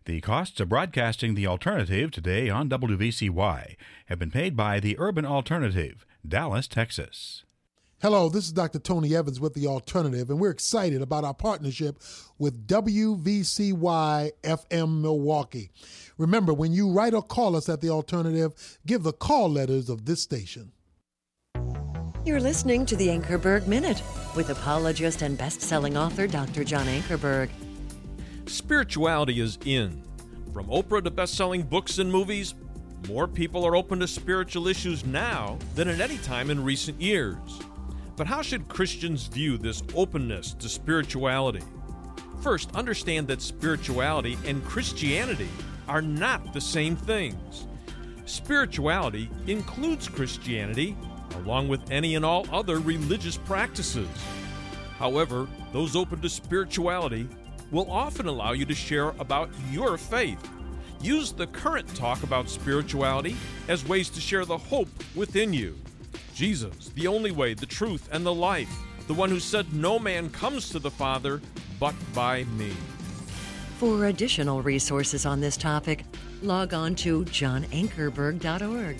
The costs of broadcasting the alternative today on WVCY have been paid by the Urban Alternative, Dallas, Texas. Hello, this is Dr. Tony Evans with The Alternative, and we're excited about our partnership with WVCY FM Milwaukee. Remember, when you write or call us at The Alternative, give the call letters of this station. You're listening to the Ankerberg Minute with apologist and best-selling author Dr. John Ankerberg. Spirituality is in. From Oprah to best-selling books and movies, more people are open to spiritual issues now than at any time in recent years. But how should Christians view this openness to spirituality? First, understand that spirituality and Christianity are not the same things. Spirituality includes Christianity, along with any and all other religious practices. However, those open to spirituality will often allow you to share about your faith. Use the current talk about spirituality as ways to share the hope within you. Jesus, the only way, the truth, and the life, the one who said no man comes to the Father but by me. For additional resources on this topic, log on to johnankerberg.org.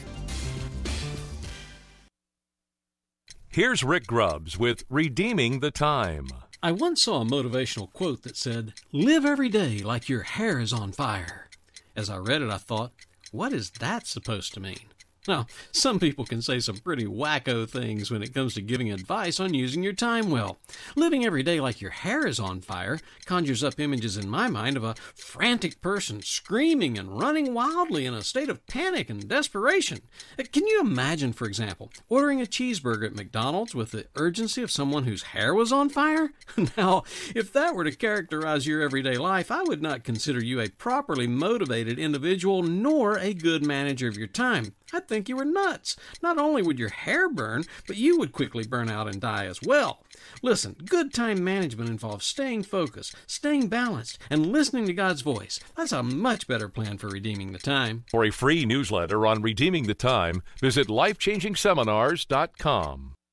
Here's Rick Grubbs with Redeeming the Time. I once saw a motivational quote that said, "Live every day like your hair is on fire." As I read it, I thought, what is that supposed to mean? Now, some people can say some pretty wacko things when it comes to giving advice on using your time well. Living every day like your hair is on fire conjures up images in my mind of a frantic person screaming and running wildly in a state of panic and desperation. Can you imagine, for example, ordering a cheeseburger at McDonald's with the urgency of someone whose hair was on fire? Now, if that were to characterize your everyday life, I would not consider you a properly motivated individual nor a good manager of your time. I'd think you were nuts. Not only would your hair burn, but you would quickly burn out and die as well. Listen, good time management involves staying focused, staying balanced, and listening to God's voice. That's a much better plan for redeeming the time. For a free newsletter on Redeeming the Time, visit lifechangingseminars.com.